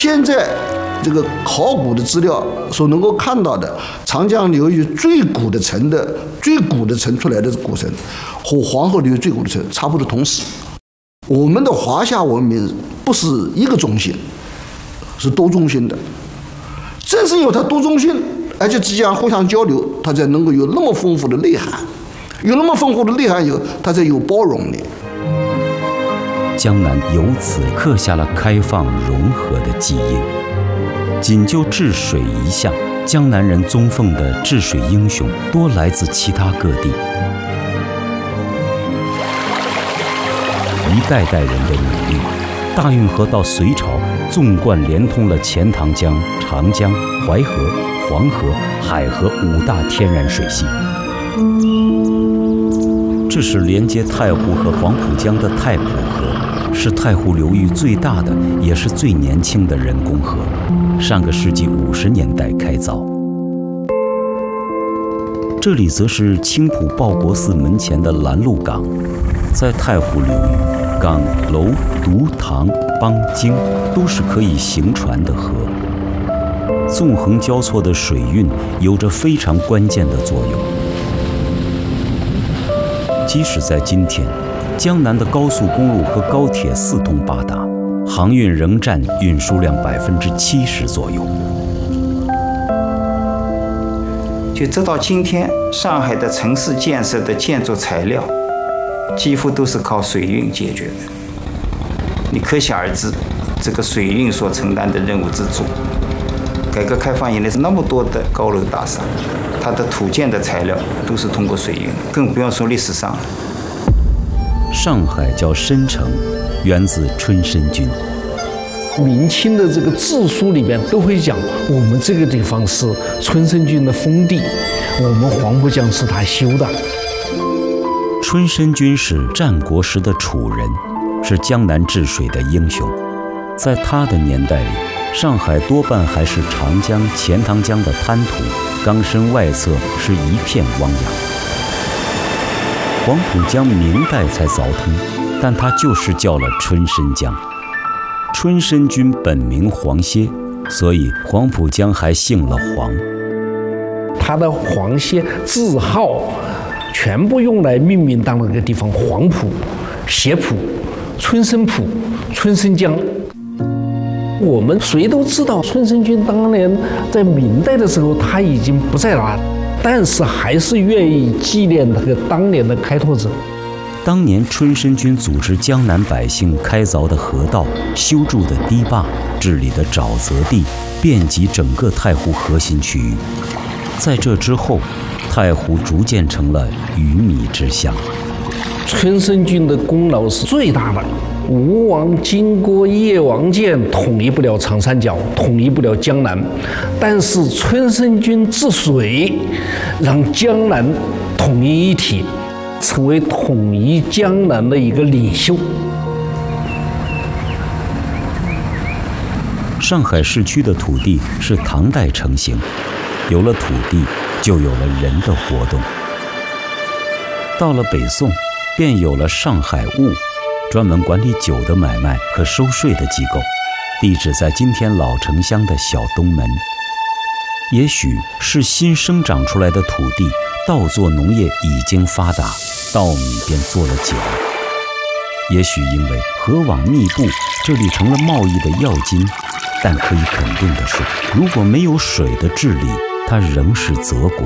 现在这个考古的资料所能够看到的长江流域最古的城出来的古城和黄河流域最古的城差不多同时。我们的华夏文明不是一个中心，是多中心的。正是有它多中心，而且之间互相交流，它才能够有那么丰富的内涵。有那么丰富的内涵以后，它才有包容力。 江南由此刻下了开放融合的基因。仅就治水一项，江南人宗奉的治水英雄多来自其他各地。一代代人的努力，大运河到隋朝纵贯连通了钱塘江、长江、淮河、黄河、海河5大天然水系。这是连接太湖和黄浦江的太浦河，是太湖流域最大的也是最年轻的人工河，上个世纪50年代开凿。这里则是青浦报国寺门前的拦路港，在太湖流域，港、楼、渎、塘、浜、泾都是可以行船的河。纵横交错的水运有着非常关键的作用。即使在今天，江南的高速公路和高铁4通8达，航运仍占运输量70%左右。 就直到今天，上海的城市建设的建筑材料，几乎都是靠水运解决的。你可想而知，这个水运所承担的任务之重。改革开放以来，是那么多的高楼大厦，它的土建的材料都是通过水运，更不用说历史上了。 上海叫申城，源自春申君。 明清的这个志书里边都会讲，我们这个地方是春申君的封地，我们黄浦江是他修的。 春申君是战国时的楚人，是江南治水的英雄。在他的年代里，上海多半还是长江、钱塘江的滩涂，冈深外侧是一片汪洋。黄浦江明代才凿通，但它就是叫了春申江。春申君本名黄歇，所以黄浦江还姓了黄。 他的黄歇字号全部用来命名当了个地方：黄浦、歇浦、春申浦、春申江。我们谁都知道，春申君当年在明代的时候他已经不在了，但是还是愿意纪念那个当年的开拓者。 当年春申君组织江南百姓开凿的河道、修筑的堤坝、治理的沼泽地，遍及整个太湖核心区域。在这之后，太湖逐渐成了鱼米之乡。 春申君的功劳是最大的。吴王经过叶王建统一不了长三角，统一不了江南，但是春申君治水，让江南统一一体，成为统一江南的一个领袖。 上海市区的土地是唐代成型，有了土地，就有了人的活动。到了北宋，便有了上海务，专门管理酒的买卖和收税的机构，地址在今天老城乡的小东门。也许是新生长出来的土地，稻作农业已经发达，稻米便做了酒。也许因为河网密布，这里成了贸易的要津。但可以肯定的是，如果没有水的治理，它仍是泽国。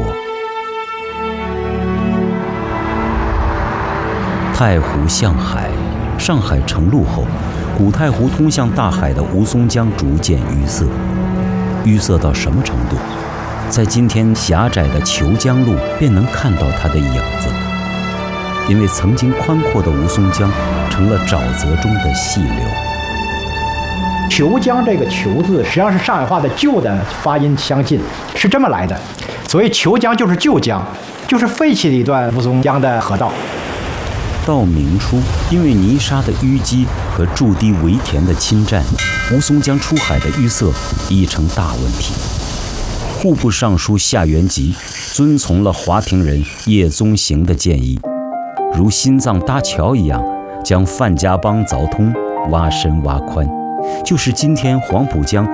太湖向海，上海成路后，古太湖通向大海的吴淞江逐渐淤塞。淤塞到什么程度？在今天狭窄的虬江路便能看到它的影子。因为曾经宽阔的吴淞江成了沼泽中的细流。 虬江这个虬字实际上是上海话的旧的发音相近，是这么来的。所以虬江就是旧江，就是废弃的一段吴淞江的河道。 到明初，因为泥沙的淤积和筑堤围田的侵占，吴淞江出海的淤塞已成大问题。户部尚书夏元吉遵从了华亭人叶宗行的建议，如新藏搭桥一样，将范家浜凿通，挖深挖宽， 就是今天黄浦江